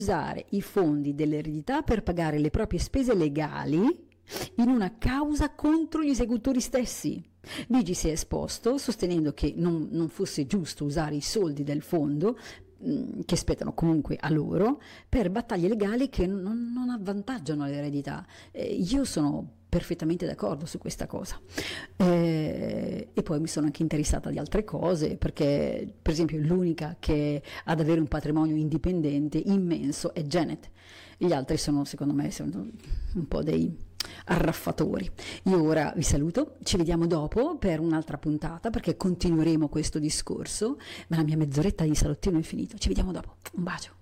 usare i fondi dell'eredità per pagare le proprie spese legali in una causa contro gli esecutori stessi. Luigi si è esposto sostenendo che non fosse giusto usare i soldi del fondo, che spettano comunque a loro, per battaglie legali che non avvantaggiano l'eredità. Io sono perfettamente d'accordo su questa cosa. E poi mi sono anche interessata di altre cose, perché per esempio l'unica che ha ad avere un patrimonio indipendente immenso è Janet. Gli altri sono, secondo me, un po' dei arraffatori. Io ora vi saluto, ci vediamo dopo per un'altra puntata, perché continueremo questo discorso, ma la mia mezz'oretta di salottino è finito. Ci vediamo dopo, un bacio.